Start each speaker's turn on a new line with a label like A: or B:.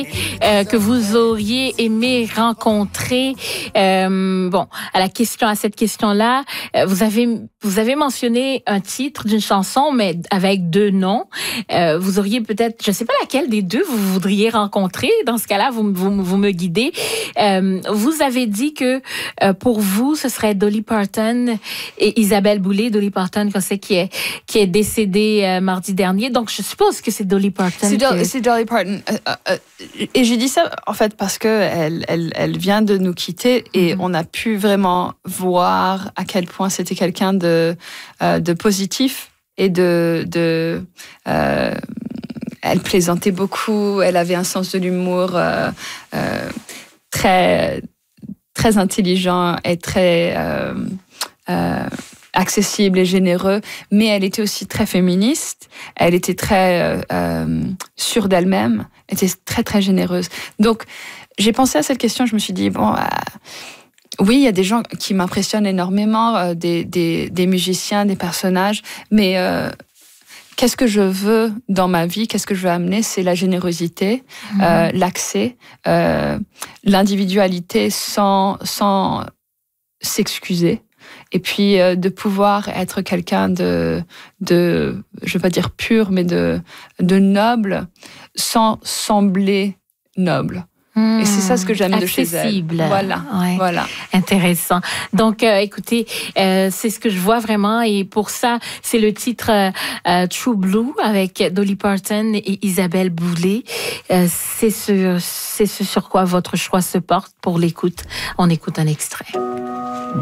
A: que vous auriez aimé rencontrer. À cette question-là, vous avez mentionné un titre d'une chanson, mais avec deux noms. Vous auriez peut-être, je ne sais pas laquelle des deux vous voudriez rencontrer. Dans ce cas-là, vous me guidez. Vous avez dit que pour vous, ce serait Dolly Parton et Isabelle Boulay. Dolly Parton, je sais, qui est décédée mardi dernier. Donc, je suppose que c'est Dolly Parton.
B: C'est Dolly Parton. Et j'ai dit ça, en fait, parce que elle vient de nous quitter et on a pu vraiment voir à quel point c'était quelqu'un de positif et elle plaisantait beaucoup, elle avait un sens de l'humour très, très intelligent et très accessible et généreux, mais elle était aussi très féministe, elle était très sûre d'elle-même, elle était très très généreuse. Donc j'ai pensé à cette question, je me suis dit, oui, il y a des gens qui m'impressionnent énormément, des musiciens, des personnages, mais qu'est-ce que je veux dans ma vie, qu'est-ce que je veux amener, c'est la générosité, l'accès, l'individualité sans s'excuser. Et puis de pouvoir être quelqu'un de je vais pas dire pur, mais de noble, sans sembler noble. Et c'est ça ce que j'aime de chez elle.
A: Accessible.
B: Voilà,
A: Ouais.
B: voilà.
A: Intéressant. Donc, écoutez, c'est ce que je vois vraiment. Et pour ça, c'est le titre True Blue avec Dolly Parton et Isabelle Boulay. C'est ce sur quoi votre choix se porte pour l'écoute. On écoute un extrait.